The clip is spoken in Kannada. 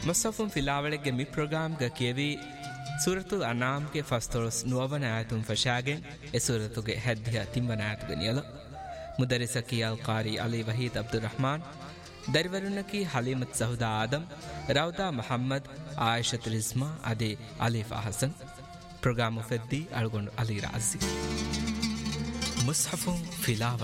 ಮುಸ್ಹಫುಂ ಫಿಲಾವಳೆಗೆ ಮಿ ಪ್ರೋಗ್ರಾಮ್ಗೆ ಕೇವಿ ಸೂರತು ಅನಾಮ್ಗೆ ಫಸ್ತೊಳಸ್ ನುವವನ ಆಯತುಂ ಫಶಾಗೆನ್ ಎ ಸೂರತುಗೆ ಹೆದ್ದಿಯ ತಿಂಬನ ಆಯತುಗೆ ನಿಯಲ ಮುದರಿಸಕಿ ಅಲ್ ಕಾರಿ ಅಲಿ ವಹೀದ್ ಅಬ್ದುರ್ ರಹಮಾನ್ ದರಿವರುನಕಿ ಹಲೀಮತ್ ಸಹುದಾ ಆದಂ ರೌದಾ ಮೊಹಮ್ಮದ್ ಆಯಿಷತ್ ರಿಜ್ಮಾ ಅದೇ ಅಲೀಫಾ ಹಸನ್ ಪ್ರೋಗ್ರಾಮು ಫೆದ್ದಿ ಅಳ್ಗೊಂಡು ಅಲಿ ರಾಜಿ ಮುಸ್ಹಫುಂ ಫಿಲಾವಳೆ